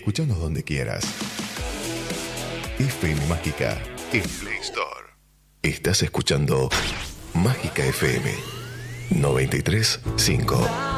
Escúchanos donde quieras. FM Mágica en Play Store. Estás escuchando Mágica FM 93.5.